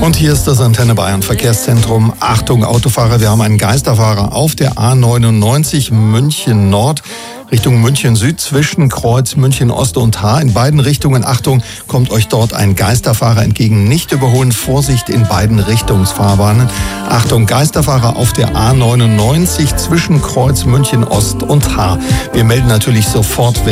Und hier ist das Antenne Bayern Verkehrszentrum. Achtung Autofahrer, wir haben einen Geisterfahrer auf der A99 München Nord Richtung München Süd zwischen Kreuz München Ost und Haar. In beiden Richtungen, Achtung, kommt euch dort ein Geisterfahrer entgegen. Nicht überholen, Vorsicht in beiden Richtungsfahrbahnen. Achtung, Geisterfahrer auf der A99 zwischen Kreuz München Ost und Haar. Wir melden natürlich sofort,